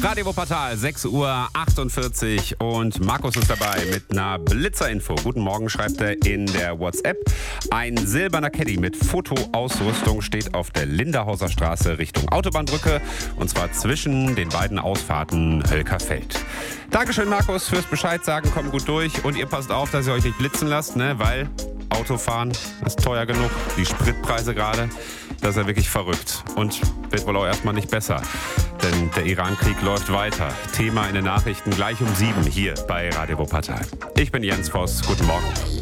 Radio Wuppertal, 6:48 Uhr und Markus ist dabei mit einer Blitzerinfo. Guten Morgen, schreibt er in der WhatsApp. Ein silberner Caddy mit Fotoausrüstung steht auf der Linderhauser Straße Richtung Autobahnbrücke und zwar zwischen den beiden Ausfahrten Hölkerfeld. Dankeschön, Markus, fürs Bescheid sagen, kommt gut durch und ihr passt auf, dass ihr euch nicht blitzen lasst, ne, weil Autofahren ist teuer genug. Die Spritpreise gerade, das ist ja wirklich verrückt und wird wohl auch erstmal nicht besser. Denn der Iran-Krieg läuft weiter. Thema in den Nachrichten gleich um 7 hier bei Radio Wuppertal. Ich bin Jens Voss. Guten Morgen.